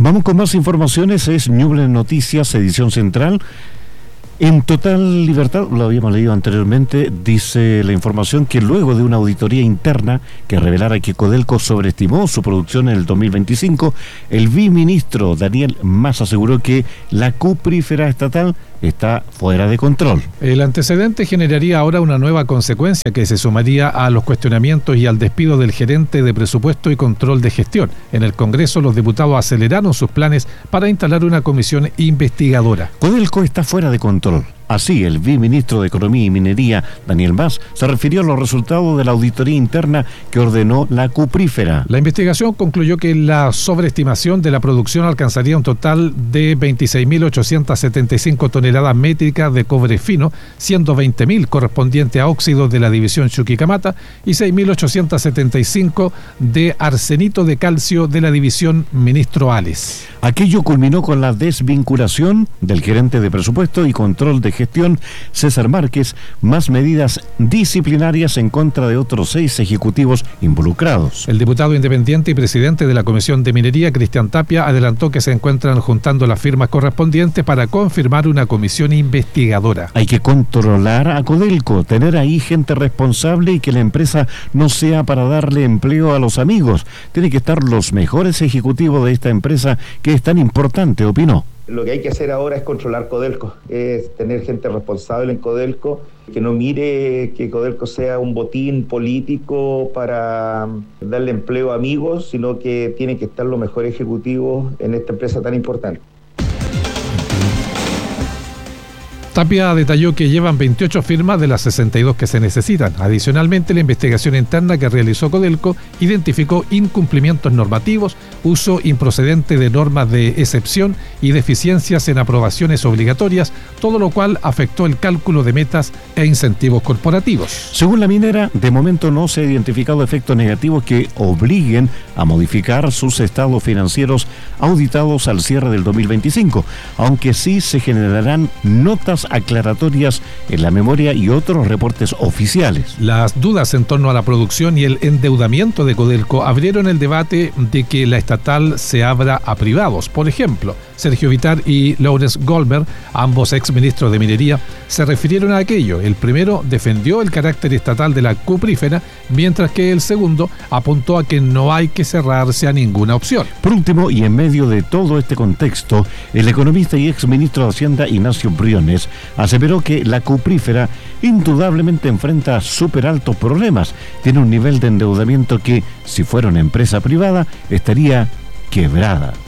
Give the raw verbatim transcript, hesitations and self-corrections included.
Vamos con más informaciones, es Ñuble Noticias, edición central. En total libertad, lo habíamos leído anteriormente, dice la información que luego de una auditoría interna que revelara que Codelco sobreestimó su producción en el dos mil veinticinco, el viceministro Daniel Mas aseguró que la cuprífera estatal está fuera de control. El antecedente generaría ahora una nueva consecuencia que se sumaría a los cuestionamientos y al despido del gerente de presupuesto y control de gestión. En el Congreso, los diputados aceleraron sus planes para instalar una comisión investigadora. Codelco está fuera de control. Así, el viceministro de Economía y Minería, Daniel Mas, se refirió a los resultados de la auditoría interna que ordenó la cuprífera. La investigación concluyó que la sobreestimación de la producción alcanzaría un total de veintiséis mil ochocientas setenta y cinco toneladas métricas de cobre fino, siendo veinte mil correspondiente a óxidos de la división Chuquicamata y seis mil ochocientas setenta y cinco de arsenito de calcio de la división Ministro Ales. Aquello culminó con la desvinculación del gerente de presupuesto y control de gestión, César Márquez, más medidas disciplinarias en contra de otros seis ejecutivos involucrados. El diputado independiente y presidente de la Comisión de Minería, Cristian Tapia, adelantó que se encuentran juntando las firmas correspondientes para confirmar una comisión investigadora. Hay que controlar a Codelco, tener ahí gente responsable y que la empresa no sea para darle empleo a los amigos. Tiene que estar los mejores ejecutivos de esta empresa que es tan importante, opinó. Lo que hay que hacer ahora es controlar Codelco, es tener gente responsable en Codelco, que no mire que Codelco sea un botín político para darle empleo a amigos, sino que tienen que estar los mejores ejecutivos en esta empresa tan importante. Tapia detalló que llevan veintiocho firmas de las sesenta y dos que se necesitan. Adicionalmente, la investigación interna que realizó Codelco identificó incumplimientos normativos, uso improcedente de normas de excepción y deficiencias en aprobaciones obligatorias, todo lo cual afectó el cálculo de metas e incentivos corporativos. Según la minera, de momento no se ha identificado efectos negativos que obliguen a modificar sus estados financieros auditados al cierre del dos mil veinticinco, aunque sí se generarán notas aclaratorias en la memoria y otros reportes oficiales. Las dudas en torno a la producción y el endeudamiento de Codelco abrieron el debate de que la estatal se abra a privados. Por ejemplo, Sergio Vitar y Lawrence Goldberg, ambos exministros de Minería, se refirieron a aquello. El primero defendió el carácter estatal de la cuprífera, mientras que el segundo apuntó a que no hay que cerrarse a ninguna opción. Por último, y en medio de todo este contexto, el economista y exministro de Hacienda, Ignacio Briones, aseveró que la cuprífera indudablemente enfrenta súper altos problemas. Tiene un nivel de endeudamiento que, si fuera una empresa privada, estaría quebrada.